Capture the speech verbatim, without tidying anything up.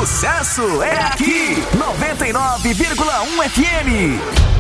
Sucesso é aqui, noventa e nove vírgula um F M.